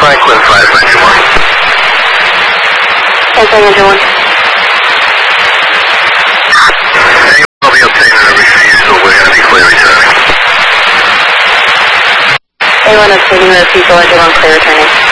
Franklin 591. Franklin Engine 1. I'll be obtaining a refusal. We're going to be clear returning. A1 obtaining the refusal, Engine 1 clear returning.